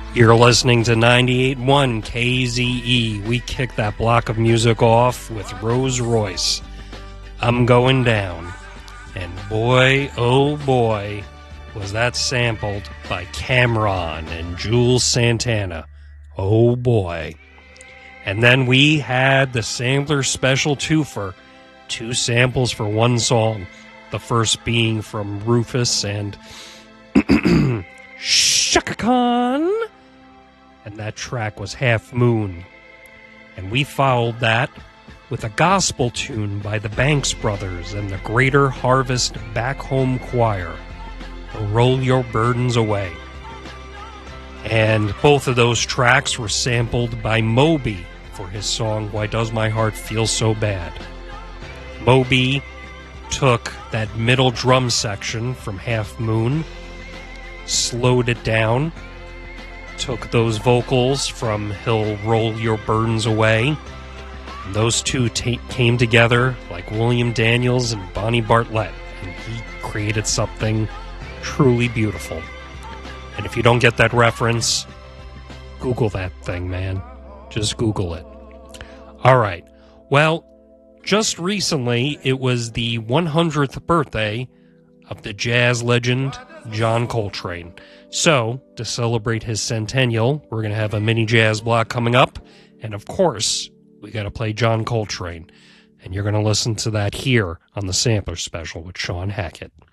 You're listening to 98.1 KZE. We kicked that block of music off with Rose Royce. I'm Going Down. And boy, oh boy, was that sampled by Cameron and Jules Santana. Oh boy. And then we had the sampler special twofer. 2 samples for one song. The first being from Rufus and Chaka Khan. And that track was Half Moon. And we followed that with a gospel tune by the Banks Brothers and the Greater Harvest Back Home Choir, Roll Your Burdens Away. And both of those tracks were sampled by Moby for his song Why Does My Heart Feel So Bad. Moby took that middle drum section from Half Moon, slowed it down, took those vocals from He'll Roll Your Burdens Away, and those two came together like William Daniels and Bonnie Bartlett, and he created something truly beautiful. And if you don't get that reference, Google that thing, man. Just Google it. All right. Well, just recently, it was the 100th birthday of the jazz legend John Coltrane. So, to celebrate his centennial, we're going to have a mini jazz block coming up. And of course, we got to play John Coltrane. And you're going to listen to that here on the Sampler Special with Sean Hackett.